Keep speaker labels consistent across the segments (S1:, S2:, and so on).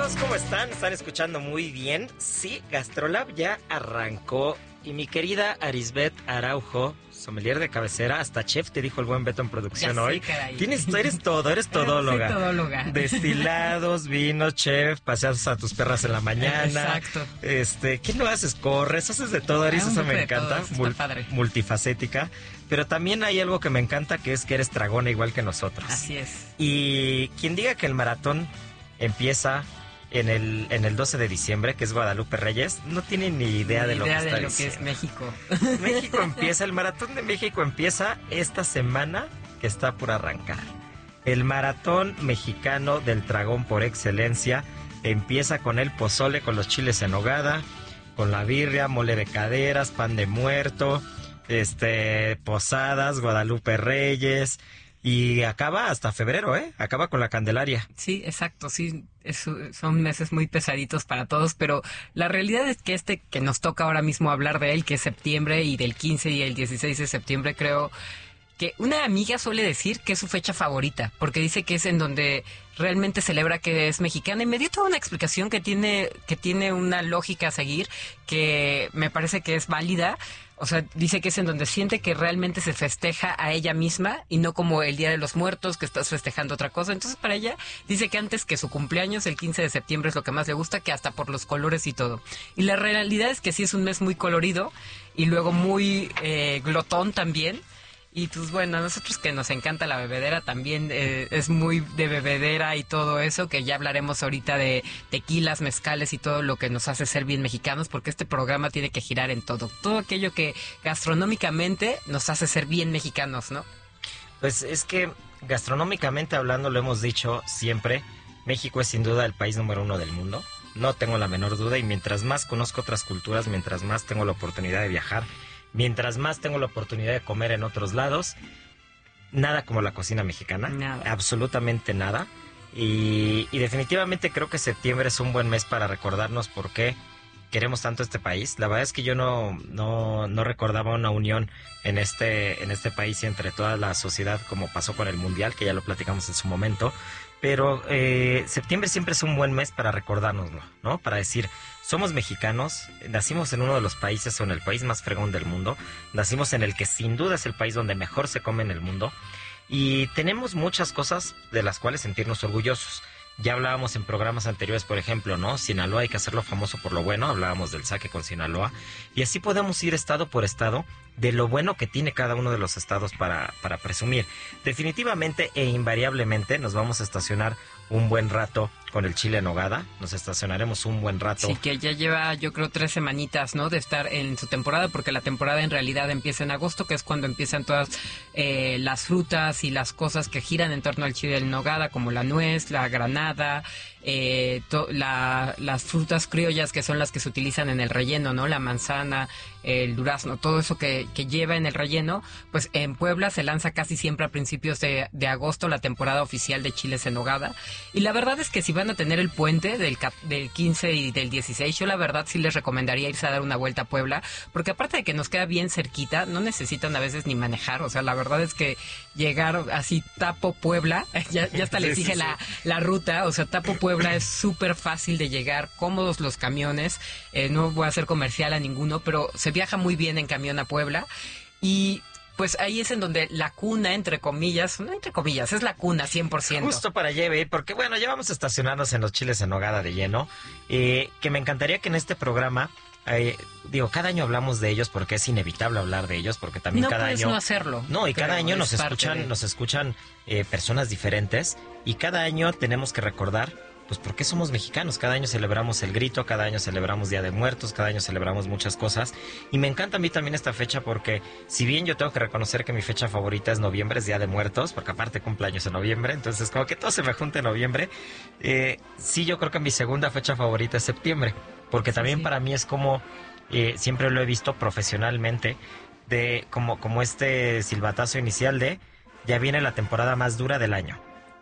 S1: amigos, ¿cómo están? ¿Están escuchando muy bien? Sí, GastroLab ya arrancó. Y mi querida Arisbet Araujo, sommelier de cabecera, hasta chef te dijo el buen Beto en producción
S2: ya
S1: hoy.
S2: Caray.
S1: Eres todóloga.
S2: Soy todóloga.
S1: Destilados, vinos, chef, paseas a tus perras en la mañana.
S2: Exacto.
S1: ¿Qué no haces? Corres, haces de todo, Aris, eso me encanta.
S2: Está padre.
S1: Multifacética. Pero también hay algo que me encanta, que es que eres tragona igual que nosotros.
S2: Así es.
S1: Y quien diga que el maratón empieza en el 12 de diciembre, que es Guadalupe Reyes, no tiene ni idea de lo que está diciendo.
S2: Que es México.
S1: El maratón de México empieza esta semana que está por arrancar. El maratón mexicano del dragón por excelencia empieza con el pozole, con los chiles en nogada, con la birria, mole de caderas, pan de muerto, posadas, Guadalupe Reyes. Y acaba hasta febrero, acaba con la Candelaria.
S2: Sí, exacto, sí, son meses muy pesaditos para todos, pero la realidad es que que nos toca ahora mismo hablar de él, que es septiembre, y del 15 y el 16 de septiembre, creo que una amiga suele decir que es su fecha favorita, porque dice que es en donde realmente celebra que es mexicana, y me dio toda una explicación que tiene una lógica a seguir, que me parece que es válida. O sea, dice que es en donde siente que realmente se festeja a ella misma y no como el Día de los Muertos, que estás festejando otra cosa. Entonces, para ella, dice que antes que su cumpleaños, el 15 de septiembre es lo que más le gusta, que hasta por los colores y todo. Y la realidad es que sí es un mes muy colorido y luego muy glotón también. Y pues bueno, a nosotros que nos encanta la bebedera también, es muy de bebedera y todo eso, que ya hablaremos ahorita de tequilas, mezcales y todo lo que nos hace ser bien mexicanos, porque este programa tiene que girar en todo aquello que gastronómicamente nos hace ser bien mexicanos, ¿no?
S1: Pues es que gastronómicamente hablando, lo hemos dicho siempre, México es sin duda el país número 1 del mundo, no tengo la menor duda, y mientras más conozco otras culturas, mientras más tengo la oportunidad de viajar, mientras más tengo la oportunidad de comer en otros lados, nada como la cocina mexicana,
S2: nada.
S1: Absolutamente nada. Y definitivamente creo que septiembre es un buen mes para recordarnos por qué queremos tanto este país. La verdad es que yo no recordaba una unión en este país y entre toda la sociedad, como pasó con el Mundial, que ya lo platicamos en su momento. Pero septiembre siempre es un buen mes para recordárnoslo, ¿no? Para decir, somos mexicanos, nacimos en uno de los países o en el país más fregón del mundo, nacimos en el que sin duda es el país donde mejor se come en el mundo, y tenemos muchas cosas de las cuales sentirnos orgullosos. Ya hablábamos en programas anteriores, por ejemplo, ¿no? Sinaloa hay que hacerlo famoso por lo bueno, hablábamos del saque con Sinaloa, y así podemos ir estado por estado de lo bueno que tiene cada uno de los estados para presumir. Definitivamente e invariablemente nos vamos a estacionar un buen rato con el chile en nogada, nos estacionaremos un buen rato.
S2: Sí, que ya lleva yo creo 3 semanitas, ¿no? De estar en su temporada, porque la temporada en realidad empieza en agosto, que es cuando empiezan todas las frutas y las cosas que giran en torno al chile en nogada, como la nuez, la granada, las frutas criollas, que son las que se utilizan en el relleno, ¿no? La manzana, el durazno, todo eso que lleva en el relleno. Pues en Puebla se lanza casi siempre a principios de agosto la temporada oficial de chiles en nogada, y la verdad es que si van a tener el puente del 15 y del 16, yo la verdad sí les recomendaría irse a dar una vuelta a Puebla, porque aparte de que nos queda bien cerquita, no necesitan a veces ni manejar. O sea, la verdad es que llegar así, Tapo Puebla, ya hasta les dije la ruta. O sea, Tapo Puebla es súper fácil de llegar, cómodos los camiones, no voy a hacer comercial a ninguno, pero se viaja muy bien en camión a Puebla. Y pues ahí es en donde la cuna, entre comillas, no entre comillas, es la cuna 100%.
S1: Justo para allá, porque bueno, ya vamos a estacionarnos en los chiles en nogada de lleno, que me encantaría que en este programa, cada año hablamos de ellos porque es inevitable hablar de ellos, porque también
S2: no
S1: cada
S2: puedes
S1: año
S2: no hacerlo.
S1: No, y cada año nos escuchan personas diferentes, y cada año tenemos que recordar pues por qué somos mexicanos. Cada año celebramos el grito, cada año celebramos Día de Muertos, cada año celebramos muchas cosas, y me encanta a mí también esta fecha, porque si bien yo tengo que reconocer que mi fecha favorita es noviembre, es Día de Muertos, porque aparte cumpleaños en noviembre, entonces como que todo se me junta en noviembre, sí, yo creo que mi segunda fecha favorita es septiembre, porque también para mí es como, siempre lo he visto profesionalmente, de como este silbatazo inicial de ya viene la temporada más dura del año.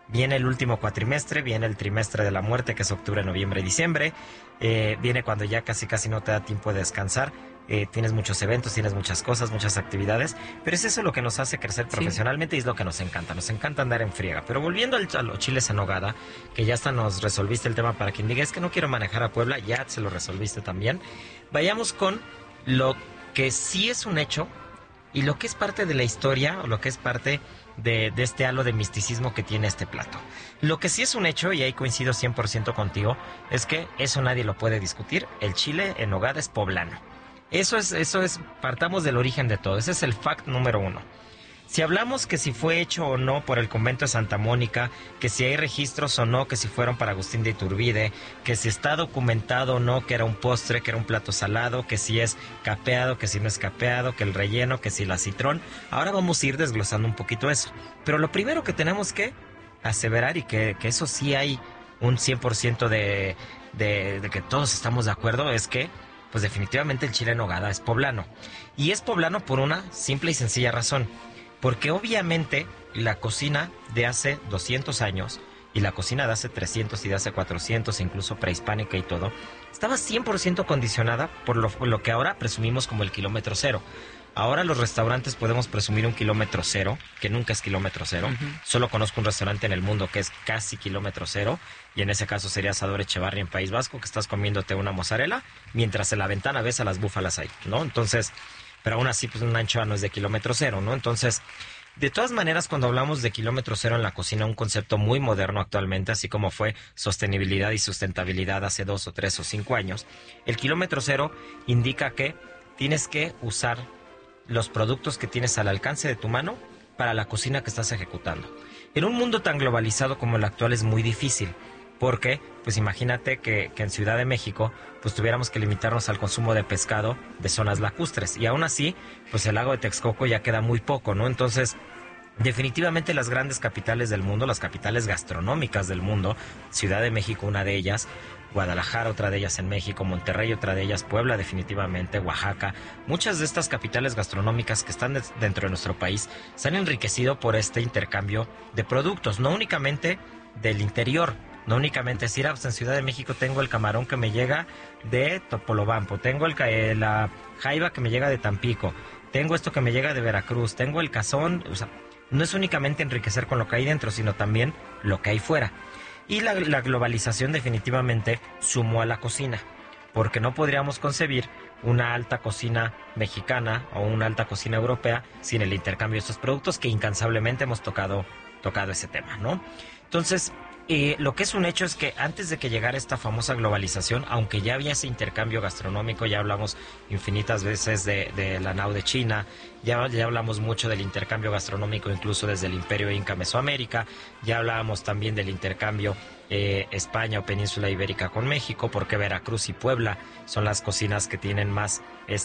S1: Viene el último cuatrimestre, viene el trimestre de la muerte, que es octubre, noviembre, diciembre. Viene cuando ya casi no te da tiempo de descansar. Tienes muchos eventos, tienes muchas cosas, muchas actividades, pero es eso lo que nos hace crecer profesionalmente y es lo que nos encanta andar en friega. Pero volviendo a los chiles en nogada, que ya hasta nos resolviste el tema para quien diga, es que no quiero manejar a Puebla, ya se lo resolviste también. Vayamos con lo que sí es un hecho y lo que es parte de la historia o lo que es parte de este halo de misticismo que tiene este plato. Lo que sí es un hecho, y ahí coincido 100% contigo, es que eso nadie lo puede discutir, el chile en nogada es poblano. Eso es, partamos del origen de todo, ese es el fact número 1. Si hablamos que si fue hecho o no por el convento de Santa Mónica, que si hay registros o no, que si fueron para Agustín de Iturbide, que si está documentado o no que era un postre, que era un plato salado, que si es capeado, que si no es capeado, que el relleno, que si la citrón, ahora vamos a ir desglosando un poquito eso. Pero lo primero que tenemos que aseverar y que eso sí hay un 100% de que todos estamos de acuerdo es que pues definitivamente el chile en nogada es poblano. Y es poblano por una simple y sencilla razón. Porque obviamente la cocina de hace 200 años y la cocina de hace 300 y de hace 400, incluso prehispánica y todo, estaba 100% condicionada por lo que ahora presumimos como el kilómetro cero. Ahora los restaurantes podemos presumir un kilómetro cero, que nunca es kilómetro cero. Solo conozco un restaurante en el mundo que es casi kilómetro cero, y en ese caso sería Asador Echevarri en País Vasco, que estás comiéndote una mozzarella, mientras en la ventana ves a las búfalas ahí, ¿no? Entonces, pero aún así, pues una anchoa no es de kilómetro cero, ¿no? Entonces, de todas maneras, cuando hablamos de kilómetro cero en la cocina, un concepto muy moderno actualmente, así como fue sostenibilidad y sustentabilidad hace 2 o 3 o 5 años, el kilómetro cero indica que tienes que usar los productos que tienes al alcance de tu mano para la cocina que estás ejecutando. En un mundo tan globalizado como el actual es muy difícil, porque pues imagínate que en Ciudad de México pues tuviéramos que limitarnos al consumo de pescado de zonas lacustres, y aún así pues el lago de Texcoco ya queda muy poco, ¿no? Entonces definitivamente las grandes capitales del mundo, las capitales gastronómicas del mundo, Ciudad de México una de ellas, Guadalajara otra de ellas en México, Monterrey otra de ellas, Puebla definitivamente, Oaxaca, muchas de estas capitales gastronómicas que están dentro de nuestro país se han enriquecido por este intercambio de productos, no únicamente del interior, no únicamente decir, pues en Ciudad de México tengo el camarón que me llega de Topolobampo, tengo la jaiba que me llega de Tampico, tengo esto que me llega de Veracruz, tengo el cazón, o sea, no es únicamente enriquecer con lo que hay dentro, sino también lo que hay fuera. Y la globalización definitivamente sumó a la cocina, porque no podríamos concebir una alta cocina mexicana o una alta cocina europea sin el intercambio de estos productos, que incansablemente hemos tocado ese tema, ¿no? Entonces, lo que es un hecho es que antes de que llegara esta famosa globalización, aunque ya había ese intercambio gastronómico, ya hablamos infinitas veces de la nao de China, ya hablamos mucho del intercambio gastronómico incluso desde el Imperio Inca Mesoamérica, ya hablábamos también del intercambio España o península ibérica con México, porque Veracruz y Puebla son las cocinas que tienen más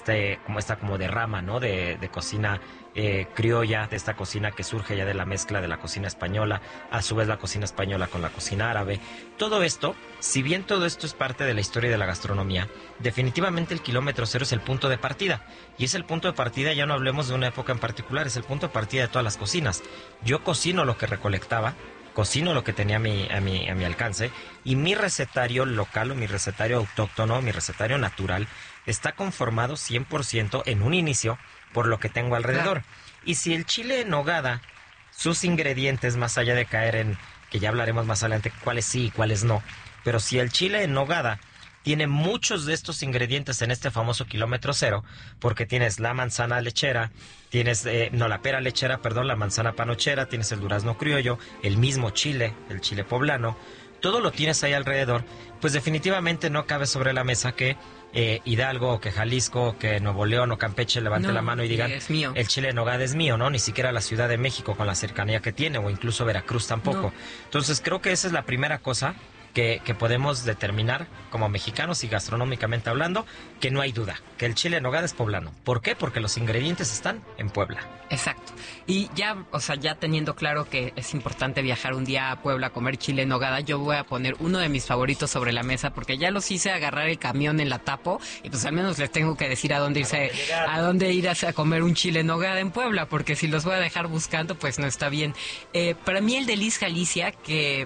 S1: como derrama, ¿no? de cocina criolla, de esta cocina que surge ya de la mezcla de la cocina española, a su vez la cocina española con la cocina árabe. Todo esto, si bien todo esto es parte de la historia de la gastronomía, definitivamente el kilómetro cero es el punto de partida, y es el punto de partida, ya no hablemos de una época en particular, es el punto de partida de todas las cocinas. Yo cocino lo que recolectaba, cocino lo que tenía a mi alcance, y mi recetario local o mi recetario autóctono, mi recetario natural, está conformado 100% en un inicio por lo que tengo alrededor. Y si el chile en nogada, sus ingredientes, más allá de caer en, que ya hablaremos más adelante, cuáles sí y cuáles no, pero si el chile en nogada tiene muchos de estos ingredientes en este famoso kilómetro cero, porque tienes la manzana lechera, tienes, la pera lechera, perdón, la manzana panochera, tienes el durazno criollo, el mismo chile, el chile poblano, todo lo tienes ahí alrededor, pues definitivamente no cabe sobre la mesa que Hidalgo, que Jalisco, que Nuevo León o Campeche levante la mano y digan,
S2: es mío.
S1: El chile en nogada es mío, ¿no? Ni siquiera la Ciudad de México con la cercanía que tiene, o incluso Veracruz tampoco. No. Entonces creo que esa es la primera cosa que podemos determinar como mexicanos y gastronómicamente hablando, que no hay duda, que el chile en nogada es poblano. ¿Por qué? Porque los ingredientes están en Puebla.
S2: Exacto. Y ya, o sea, ya teniendo claro que es importante viajar un día a Puebla a comer chile en nogada, yo voy a poner uno de mis favoritos sobre la mesa, porque ya los hice agarrar el camión en la Tapo, y pues al menos les tengo que decir a dónde ir a comer un chile en nogada en Puebla, porque si los voy a dejar buscando, pues no está bien. Para mí el de Liz Galicia, que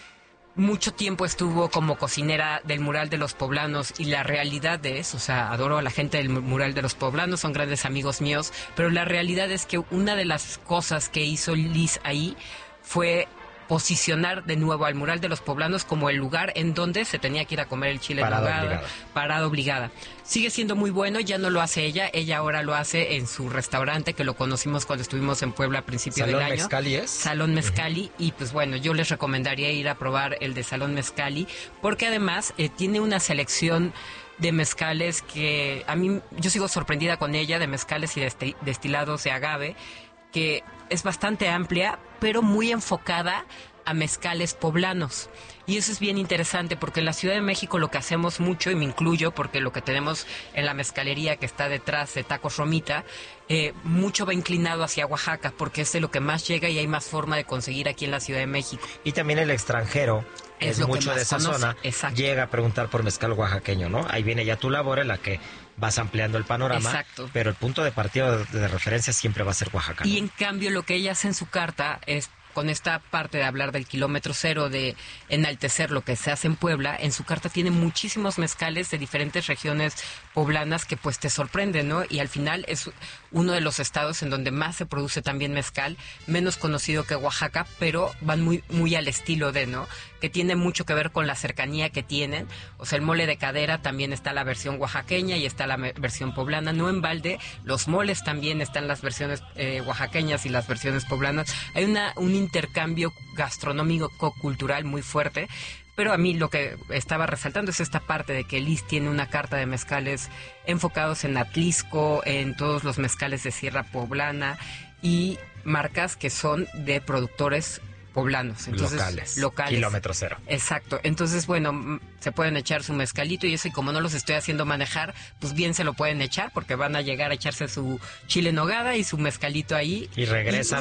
S2: mucho tiempo estuvo como cocinera del Mural de los Poblanos, y la realidad es, o sea, adoro a la gente del Mural de los Poblanos, son grandes amigos míos, pero la realidad es que una de las cosas que hizo Liz ahí fue posicionar de nuevo al Mural de los Poblanos como el lugar en donde se tenía que ir a comer el chile en nogada, parada obligada. Sigue siendo muy bueno, ya no lo hace ella ahora lo hace en su restaurante, que lo conocimos cuando estuvimos en Puebla a principios del año.
S1: ¿Salón Mezcali es?
S2: Salón Mezcali, y pues bueno, yo les recomendaría ir a probar el de Salón Mezcali, porque además tiene una selección de mezcales que a mí, yo sigo sorprendida con ella, de mezcales y destilados de agave, que es bastante amplia, pero muy enfocada a mezcales poblanos. Y eso es bien interesante, porque en la Ciudad de México lo que hacemos mucho, y me incluyo porque lo que tenemos en la mezcalería que está detrás de Tacos Romita, mucho va inclinado hacia Oaxaca, porque es de lo que más llega y hay más forma de conseguir aquí en la Ciudad de México.
S1: Y también el extranjero, es mucho de esa zona, llega a preguntar por mezcal oaxaqueño, ¿no? Ahí viene ya tu labor en la que vas ampliando el panorama.
S2: Exacto.
S1: Pero el punto de partida de referencia siempre va a ser Oaxaca, ¿no?
S2: Y en cambio lo que ella hace en su carta es, con esta parte de hablar del kilómetro cero, de enaltecer lo que se hace en Puebla, en su carta tiene muchísimos mezcales de diferentes regiones poblanas que pues te sorprenden, ¿no? Y al final es uno de los estados en donde más se produce también mezcal, menos conocido que Oaxaca, pero van muy, muy al estilo de, ¿no? Que tiene mucho que ver con la cercanía que tienen. O sea, el mole de cadera también está la versión oaxaqueña y está la versión poblana. No en balde, los moles también están las versiones oaxaqueñas y las versiones poblanas. Hay un intercambio gastronómico-cultural muy fuerte. Pero a mí lo que estaba resaltando es esta parte de que Liz tiene una carta de mezcales enfocados en Atlisco, en todos los mezcales de Sierra Poblana y marcas que son de productores poblanos. Entonces, locales.
S1: Kilómetro cero.
S2: Exacto. Entonces, bueno, se pueden echar su mezcalito y eso, y como no los estoy haciendo manejar, pues bien se lo pueden echar, porque van a llegar a echarse su chile en nogada y su mezcalito ahí.
S1: Y regresan,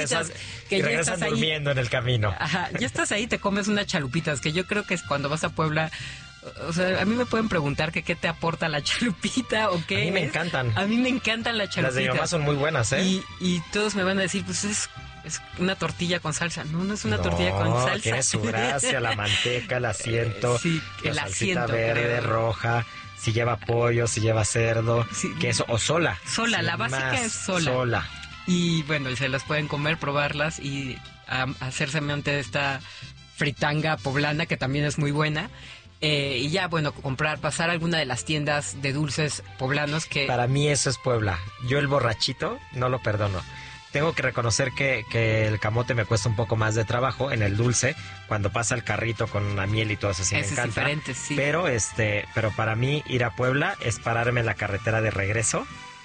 S1: regresan durmiendo en el camino.
S2: Ajá, ya estás ahí, te comes unas chalupitas, que yo creo que es cuando vas a Puebla. O sea, a mí me pueden preguntar que qué te aporta la chalupita o qué.
S1: A mí me encantan.
S2: A mí me encantan las chalupitas.
S1: Las de mi mamá son muy buenas, ¿eh?
S2: Y todos me van a decir, pues es una tortilla con salsa. No es una tortilla con salsa.
S1: Tiene su gracia, la manteca, el asiento,
S2: sí,
S1: la
S2: el
S1: salsita
S2: asiento
S1: verde, roja, si lleva pollo, si lleva cerdo, sí, queso o sola.
S2: Sola, la básica es sola. Y bueno, se las pueden comer, probarlas y hacerse mente de esta fritanga poblana, que también es muy buena. Y ya, bueno, pasar a alguna de las tiendas de dulces poblanos que...
S1: Para mí eso es Puebla. Yo el borrachito no lo perdono. Tengo que reconocer que el camote me cuesta un poco más de trabajo en el dulce, cuando pasa el carrito con la miel y todo eso, sí me encanta. Es
S2: diferente, sí.
S1: Pero para mí ir a Puebla es pararme en la carretera de regreso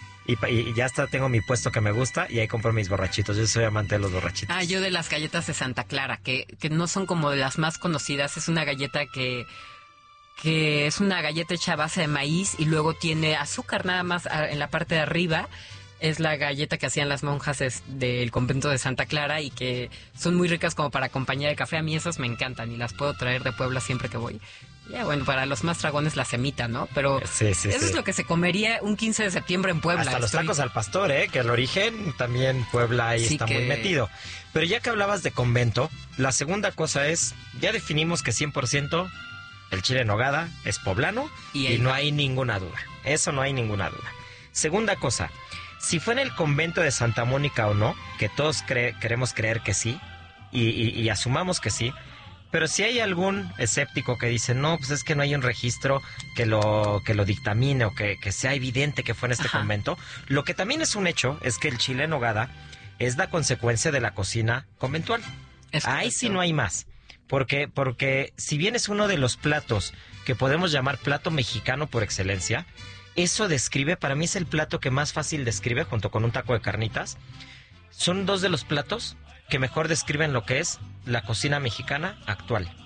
S1: y ya hasta tengo mi puesto que me gusta y ahí compro mis borrachitos. Yo soy amante de los borrachitos.
S2: Yo de las galletas de Santa Clara, que no son como de las más conocidas. Es una galleta que es una galleta hecha a base de maíz y luego tiene azúcar nada más en la parte de arriba. Es la galleta que hacían las monjas del convento de Santa Clara y que son muy ricas como para acompañar el café. A mí esas me encantan y las puedo traer de Puebla siempre que voy. Ya, bueno, para los más dragones la semita, ¿no? Pero
S1: sí,
S2: eso es lo que se comería un 15 de septiembre en Puebla.
S1: Hasta los tacos al pastor, que el origen también Puebla ahí está muy metido. Pero ya que hablabas de convento, la segunda cosa es, ya definimos que 100% el chile en nogada es poblano y no hay ninguna duda. Eso no hay ninguna duda. Segunda cosa, si fue en el convento de Santa Mónica o no, que todos queremos creer que sí, y asumamos que sí, pero si hay algún escéptico que dice, no, pues es que no hay un registro que lo dictamine o que sea evidente que fue en este convento, lo que también es un hecho es que el chile en nogada es la consecuencia de la cocina conventual. Ahí sí no hay más. Porque si bien es uno de los platos que podemos llamar plato mexicano por excelencia, eso describe, para mí es el plato que más fácil describe, junto con un taco de carnitas. Son dos de los platos que mejor describen lo que es la cocina mexicana actual.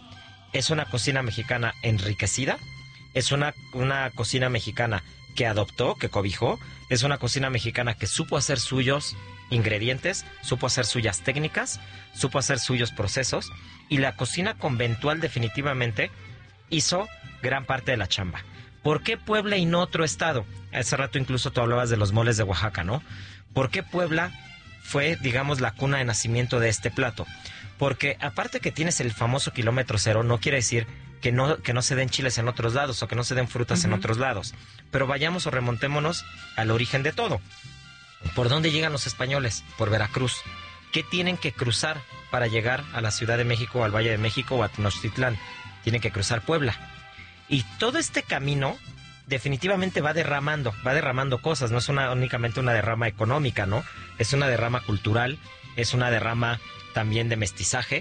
S1: es una cocina mexicana enriquecida, es una cocina mexicana que adoptó, que cobijó, es una cocina mexicana que supo hacer suyos ingredientes, supo hacer suyas técnicas, supo hacer suyos procesos, y la cocina conventual definitivamente hizo gran parte de la chamba. ¿Por qué Puebla y no otro estado? Hace rato incluso tú hablabas de los moles de Oaxaca, ¿no? ¿Por qué Puebla fue, digamos, la cuna de nacimiento de este plato? Porque aparte que tienes el famoso kilómetro cero, no quiere decir que no se den chiles en otros lados o que no se den frutas en otros lados. Pero vayamos o remontémonos al origen de todo. ¿Por dónde llegan los españoles? Por Veracruz. ¿Qué tienen que cruzar para llegar a la Ciudad de México, al Valle de México o a Tenochtitlán? Tienen que cruzar Puebla. Y todo este camino definitivamente va derramando cosas. No es únicamente una derrama económica, ¿no? Es una derrama cultural, es una derrama también de mestizaje.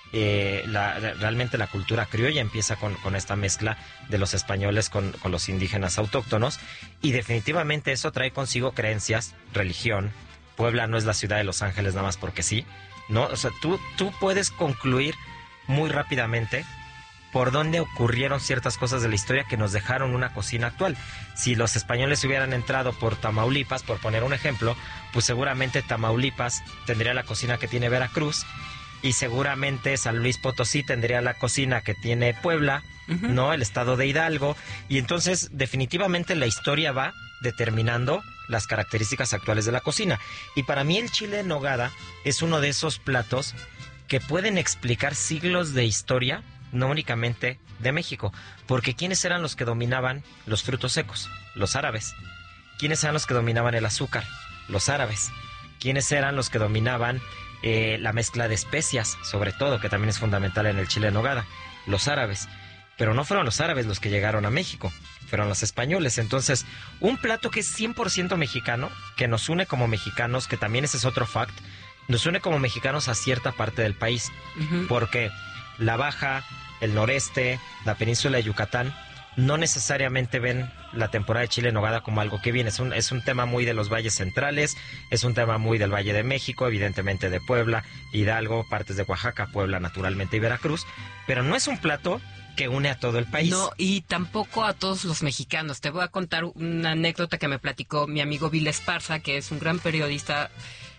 S1: Realmente la cultura criolla empieza con esta mezcla de los españoles con los indígenas autóctonos, y definitivamente eso trae consigo creencias, religión. Puebla no es la ciudad de Los Ángeles nada más porque sí, ¿no? O sea, tú puedes concluir muy rápidamente por dónde ocurrieron ciertas cosas de la historia que nos dejaron una cocina actual. Si los españoles hubieran entrado por Tamaulipas, por poner un ejemplo, pues seguramente Tamaulipas tendría la cocina que tiene Veracruz, y seguramente San Luis Potosí tendría la cocina que tiene Puebla, ¿no? El estado de Hidalgo. Y entonces definitivamente la historia va determinando las características actuales de la cocina. Y para mí el chile en nogada es uno de esos platos que pueden explicar siglos de historia, no únicamente de México. Porque ¿quiénes eran los que dominaban los frutos secos? Los árabes. ¿Quiénes eran los que dominaban el azúcar? Los árabes. ¿Quiénes eran los que dominaban la mezcla de especias, sobre todo, que también es fundamental en el chile en nogada? Los árabes. Pero no fueron los árabes los que llegaron a México, fueron los españoles. Entonces, un plato que es 100% mexicano, que nos une como mexicanos, que también ese es otro fact, nos une como mexicanos a cierta parte del país, porque la Baja, el noreste, la península de Yucatán, no necesariamente ven la temporada de chile en nogada como algo que viene. Es un tema muy de los valles centrales, es un tema muy del Valle de México, evidentemente de Puebla, Hidalgo, partes de Oaxaca, Puebla naturalmente y Veracruz, pero no es un plato que une a todo el país.
S2: No, y tampoco a todos los mexicanos. Te voy a contar una anécdota que me platicó mi amigo Bill Esparza, que es un gran periodista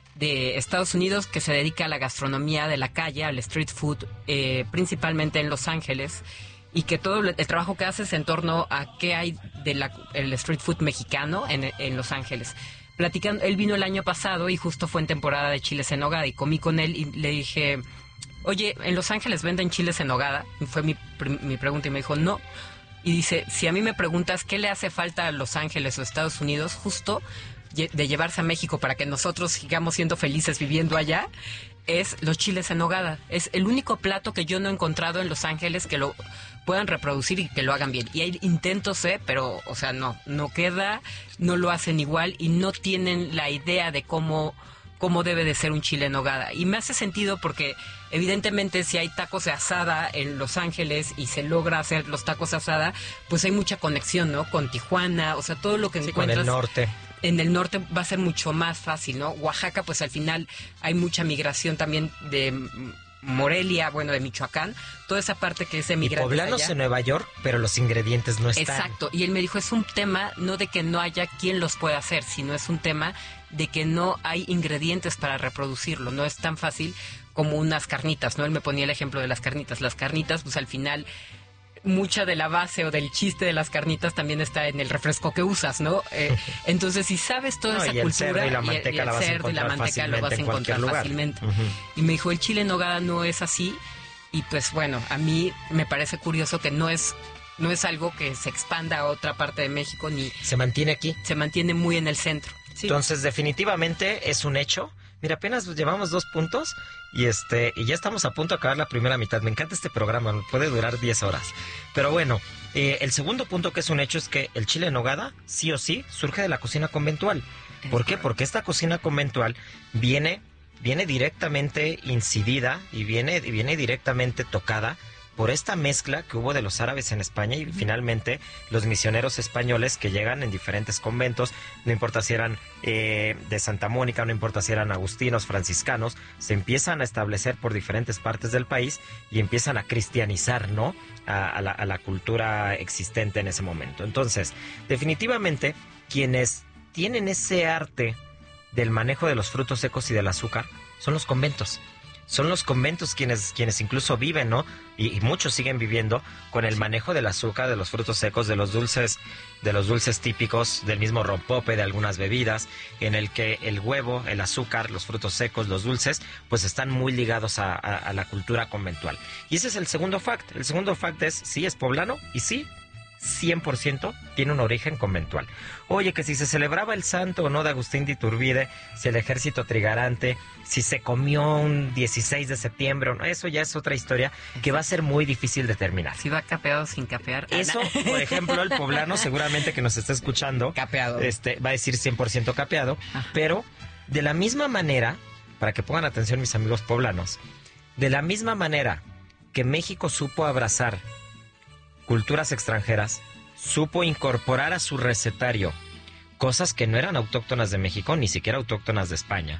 S2: de Estados Unidos que se dedica a la gastronomía de la calle, al street food, principalmente en Los Ángeles, y que todo el trabajo que hace es en torno a qué hay el street food mexicano en Los Ángeles. Platicando, él vino el año pasado y justo fue en temporada de chiles en nogada, y comí con él y le dije, oye, ¿en Los Ángeles venden chiles en nogada? Y fue mi pregunta, y me dijo, no. Y dice, si a mí me preguntas qué le hace falta a Los Ángeles o Estados Unidos, justo de llevarse a México para que nosotros sigamos siendo felices viviendo allá, es los chiles en nogada. Es el único plato que yo no he encontrado en Los Ángeles que lo puedan reproducir y que lo hagan bien. Y hay intentos, pero, o sea, no queda, no lo hacen igual y no tienen la idea de cómo debe de ser un chile en nogada. Y me hace sentido porque evidentemente si hay tacos de asada en Los Ángeles y se logra hacer los tacos de asada, pues hay mucha conexión, ¿no? Con Tijuana, o sea, todo lo que encuentras...
S1: Con el norte.
S2: En el norte va a ser mucho más fácil, ¿no? Oaxaca, pues al final hay mucha migración también de Morelia, bueno, de Michoacán, toda esa parte que es emigrante.
S1: Y poblanos allá en Nueva York, pero los ingredientes no están.
S2: Exacto, y él me dijo, es un tema no de que no haya quien los pueda hacer, sino es un tema de que no hay ingredientes para reproducirlo, no es tan fácil como unas carnitas, ¿no? Él me ponía el ejemplo de las carnitas. Las carnitas, pues al final... mucha de la base o del chiste de las carnitas también está en el refresco que usas, ¿no? Entonces, si sabes toda esa cultura,
S1: cerdo y la manteca
S2: lo vas a encontrar fácilmente. Y me dijo, el chile en nogada no es así. Y pues bueno, a mí me parece curioso que no es algo que se expanda a otra parte de México, ni...
S1: Se mantiene aquí.
S2: Se mantiene muy en el centro. Sí.
S1: Entonces, definitivamente es un hecho. Mira, apenas llevamos 2 puntos y ya estamos a punto de acabar la primera mitad. Me encanta este programa, puede durar 10 horas. Pero bueno, el segundo punto que es un hecho es que el chile en nogada, sí o sí, surge de la cocina conventual. ¿Por qué? Porque esta cocina conventual viene directamente incidida y viene directamente tocada por esta mezcla que hubo de los árabes en España y finalmente los misioneros españoles que llegan en diferentes conventos, no importa si eran de Santa Mónica, no importa si eran agustinos, franciscanos, se empiezan a establecer por diferentes partes del país y empiezan a cristianizar, ¿no?, a la cultura existente en ese momento. Entonces, definitivamente, quienes tienen ese arte del manejo de los frutos secos y del azúcar son los conventos. Son los conventos quienes incluso viven, ¿no? Y muchos siguen viviendo con el manejo del azúcar, de los frutos secos, de los dulces típicos, del mismo rompope, de algunas bebidas, en el que el huevo, el azúcar, los frutos secos, los dulces, pues están muy ligados a la cultura conventual. Y ese es el segundo fact. El segundo fact es, sí, es poblano y sí, 100% tiene un origen conventual. Oye, que si se celebraba el santo o no de Agustín de Iturbide, si el ejército trigarante, si se comió un 16 de septiembre, no, eso ya es otra historia que va a ser muy difícil de terminar.
S2: Si va capeado sin capear.
S1: Eso, por ejemplo, el poblano seguramente que nos está escuchando,
S2: capeado,
S1: va a decir 100% capeado, pero de la misma manera, para que pongan atención mis amigos poblanos, de la misma manera que México supo abrazar culturas extranjeras, supo incorporar a su recetario cosas que no eran autóctonas de México, ni siquiera autóctonas de España,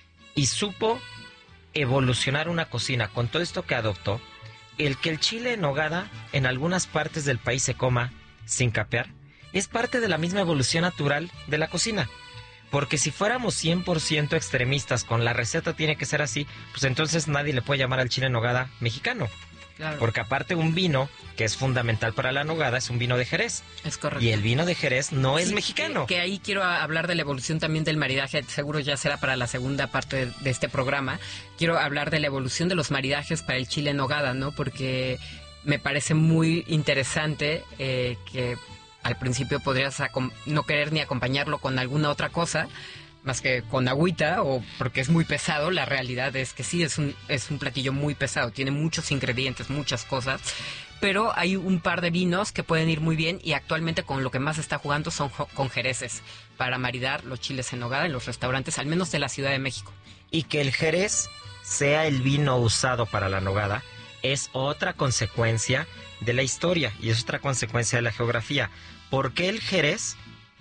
S1: y supo evolucionar una cocina con todo esto que adoptó. El que el chile en nogada en algunas partes del país se coma sin capear es parte de la misma evolución natural de la cocina. Porque si fuéramos 100% extremistas con la receta tiene que ser así, pues entonces nadie le puede llamar al chile en nogada mexicano.
S2: Claro.
S1: Porque aparte un vino que es fundamental para la nogada es un vino de Jerez.
S2: Es correcto.
S1: Y el vino de Jerez no es mexicano.
S2: Que ahí quiero hablar de la evolución también del maridaje, seguro ya será para la segunda parte de este programa. Quiero hablar de la evolución de los maridajes para el chile en nogada, ¿no? Porque me parece muy interesante que al principio podrías no querer ni acompañarlo con alguna otra cosa más que con agüita, o porque es muy pesado. La realidad es que sí, es un platillo muy pesado, tiene muchos ingredientes, muchas cosas, pero hay un par de vinos que pueden ir muy bien, y actualmente con lo que más se está jugando son con jereces, para maridar los chiles en nogada en los restaurantes, al menos de la Ciudad de México.
S1: Y que el jerez sea el vino usado para la nogada es otra consecuencia de la historia, y es otra consecuencia de la geografía. ¿Por qué el jerez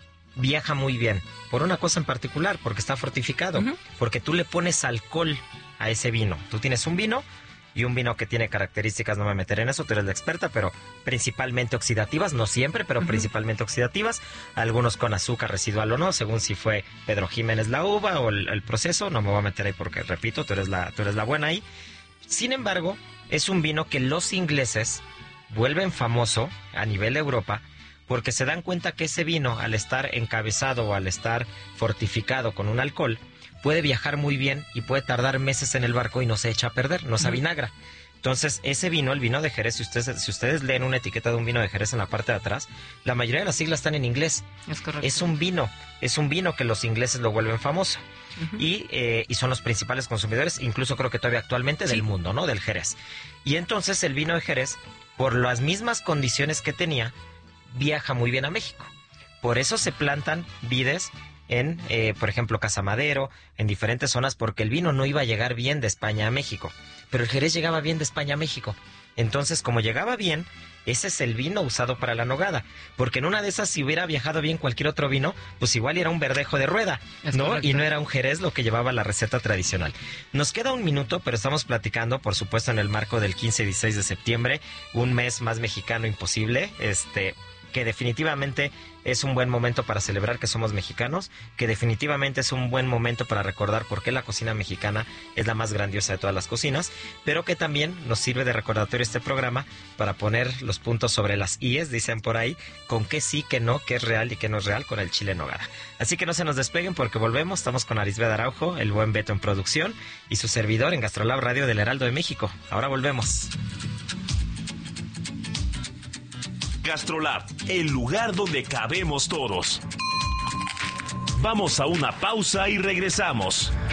S1: viaja muy bien? Por una cosa en particular, porque está fortificado, porque tú le pones alcohol a ese vino. Tú tienes un vino, y un vino que tiene características, no me meteré en eso, tú eres la experta, pero principalmente oxidativas, no siempre, pero principalmente oxidativas, algunos con azúcar residual o no, según si fue Pedro Jiménez la uva o el proceso, no me voy a meter ahí porque, repito, tú eres la buena ahí. Sin embargo, es un vino que los ingleses vuelven famoso a nivel de Europa, porque se dan cuenta que ese vino, al estar encabezado o al estar fortificado con un alcohol, puede viajar muy bien y puede tardar meses en el barco y no se echa a perder, no se avinagra. Entonces, ese vino, el vino de Jerez, si ustedes leen una etiqueta de un vino de Jerez en la parte de atrás, la mayoría de las siglas están en inglés.
S2: Es correcto.
S1: Es un vino que los ingleses lo vuelven famoso. Y son los principales consumidores, incluso creo que todavía actualmente, del mundo, ¿no? Del Jerez. Y entonces el vino de Jerez, por las mismas condiciones que tenía, viaja muy bien a México. Por eso se plantan vides en, por ejemplo, Casa Madero, en diferentes zonas, porque el vino no iba a llegar bien de España a México, pero el Jerez llegaba bien de España a México. Entonces, como llegaba bien, ese es el vino usado para la nogada, porque en una de esas, si hubiera viajado bien cualquier otro vino, pues igual era un verdejo de rueda, ¿no? Y no era un Jerez lo que llevaba la receta tradicional. Nos queda un minuto, pero estamos platicando, por supuesto, en el marco del 15 y 16 de septiembre, un mes más mexicano imposible, que definitivamente es un buen momento para celebrar que somos mexicanos, que definitivamente es un buen momento para recordar por qué la cocina mexicana es la más grandiosa de todas las cocinas, pero que también nos sirve de recordatorio este programa para poner los puntos sobre las íes, dicen por ahí, con qué sí, qué no, qué es real y qué no es real con el chile en nogada. Así que no se nos despeguen porque volvemos, estamos con Arisbeth Araujo, el buen Beto en producción, y su servidor en GastroLab Radio del Heraldo de México. Ahora volvemos.
S3: GastroLab, el lugar donde cabemos todos. Vamos a una pausa y regresamos.